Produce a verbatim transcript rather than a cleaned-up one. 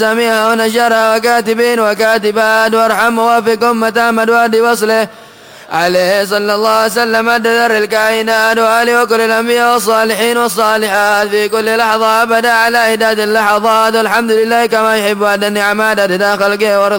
سميع ونشر وكاتبين وكاتبات وارحم ووفق أمة أحمد وأهدي وصله عليه صلى الله عليه وسلم أدذر الكائنات وآله وكل الأنبياء والصالحين والصالحات في كل لحظة أبدا على إهداد اللحظات. والحمد لله كما يحب أن النعمات أدى خلقه ورضا